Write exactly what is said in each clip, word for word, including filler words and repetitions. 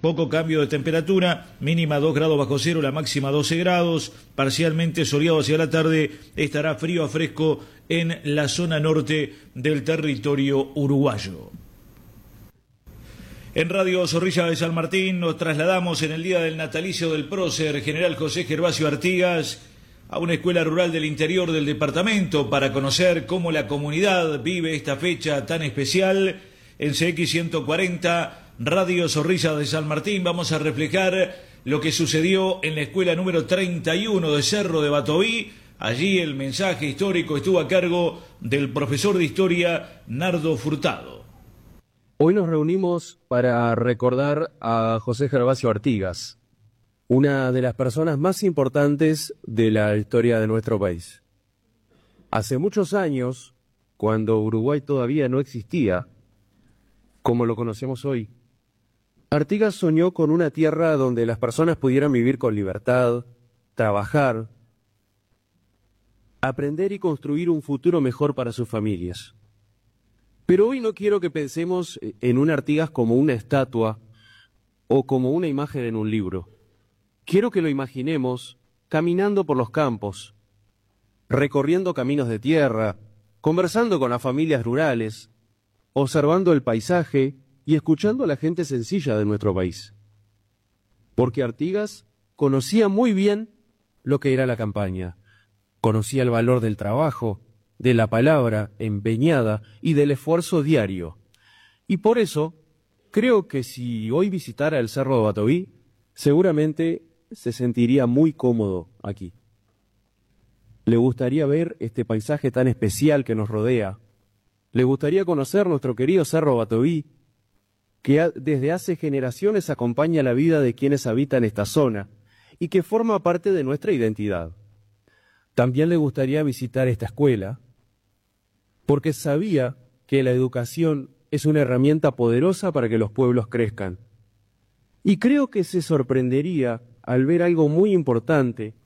Poco cambio de temperatura, mínima dos grados bajo cero, la máxima doce grados, parcialmente soleado hacia la tarde, estará frío a fresco en la zona norte del territorio uruguayo. En Radio Zorrilla de San Martín nos trasladamos en el día del natalicio del prócer General José Gervasio Artigas a una escuela rural del interior del departamento para conocer cómo la comunidad vive esta fecha tan especial. En C X ciento cuarenta, Radio Zorrilla de San Martín, vamos a reflejar lo que sucedió en la escuela número treinta y uno de Cerro de Batoví. Allí el mensaje histórico estuvo a cargo del profesor de historia Nardo Furtado. Hoy nos reunimos para recordar a José Gervasio Artigas, una de las personas más importantes de la historia de nuestro país. Hace muchos años, cuando Uruguay todavía no existía, como lo conocemos hoy, Artigas soñó con una tierra donde las personas pudieran vivir con libertad, trabajar, aprender y construir un futuro mejor para sus familias. Pero hoy no quiero que pensemos en un Artigas como una estatua o como una imagen en un libro. Quiero que lo imaginemos caminando por los campos, recorriendo caminos de tierra, conversando con las familias rurales, observando el paisaje y escuchando a la gente sencilla de nuestro país. Porque Artigas conocía muy bien lo que era la campaña, conocía el valor del trabajo, de la palabra empeñada y del esfuerzo diario. Y por eso, creo que si hoy visitara el Cerro de Batoví, seguramente se sentiría muy cómodo aquí. Le gustaría ver este paisaje tan especial que nos rodea. Le gustaría conocer nuestro querido Cerro Batoví, que desde hace generaciones acompaña la vida de quienes habitan esta zona y que forma parte de nuestra identidad. También le gustaría visitar esta escuela, porque sabía que la educación es una herramienta poderosa para que los pueblos crezcan. Y creo que se sorprendería al ver algo muy importante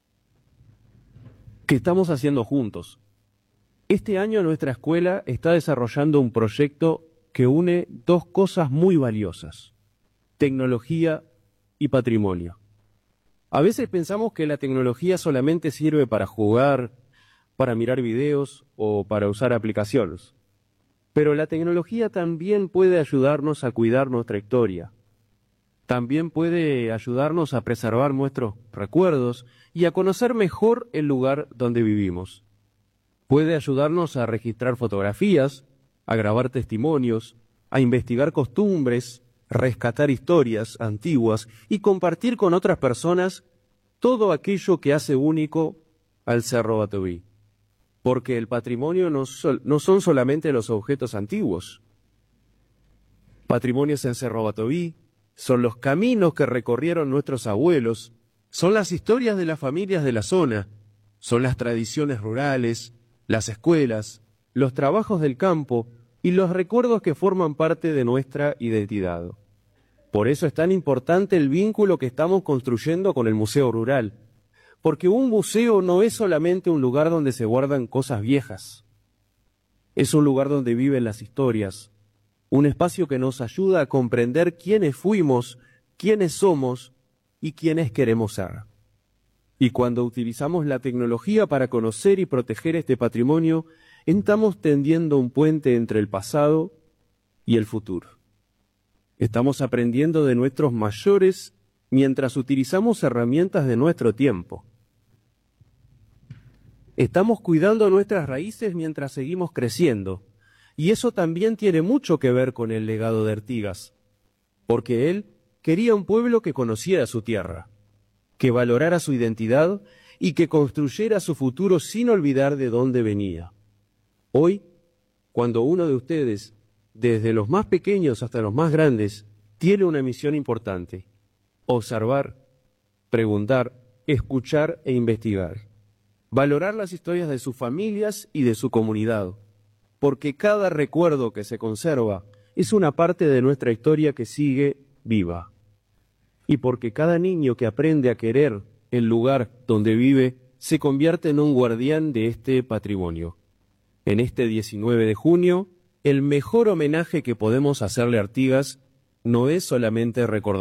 que estamos haciendo juntos. Este año nuestra escuela está desarrollando un proyecto que une dos cosas muy valiosas: tecnología y patrimonio. A veces pensamos que la tecnología solamente sirve para jugar, para mirar videos o para usar aplicaciones. Pero la tecnología también puede ayudarnos a cuidar nuestra historia. También puede ayudarnos a preservar nuestros recuerdos y a conocer mejor el lugar donde vivimos. Puede ayudarnos a registrar fotografías, a grabar testimonios, a investigar costumbres, rescatar historias antiguas y compartir con otras personas todo aquello que hace único al Cerro Batoví. Porque el patrimonio no, sol, no son solamente los objetos antiguos. Patrimonios en Cerro Batoví son los caminos que recorrieron nuestros abuelos, son las historias de las familias de la zona, son las tradiciones rurales, las escuelas, los trabajos del campo y los recuerdos que forman parte de nuestra identidad. Por eso es tan importante el vínculo que estamos construyendo con el Museo Rural, porque un museo no es solamente un lugar donde se guardan cosas viejas, es un lugar donde viven las historias, un espacio que nos ayuda a comprender quiénes fuimos, quiénes somos y quiénes queremos ser. Y cuando utilizamos la tecnología para conocer y proteger este patrimonio, estamos tendiendo un puente entre el pasado y el futuro. Estamos aprendiendo de nuestros mayores mientras utilizamos herramientas de nuestro tiempo. Estamos cuidando nuestras raíces mientras seguimos creciendo, y eso también tiene mucho que ver con el legado de Artigas, porque él quería un pueblo que conociera su tierra, que valorara su identidad y que construyera su futuro sin olvidar de dónde venía. Hoy, cuando uno de ustedes, desde los más pequeños hasta los más grandes, tiene una misión importante: observar, preguntar, escuchar e investigar. Valorar las historias de sus familias y de su comunidad, porque cada recuerdo que se conserva es una parte de nuestra historia que sigue viva. Y porque cada niño que aprende a querer el lugar donde vive se convierte en un guardián de este patrimonio. En este diecinueve de junio, el mejor homenaje que podemos hacerle a Artigas no es solamente recordar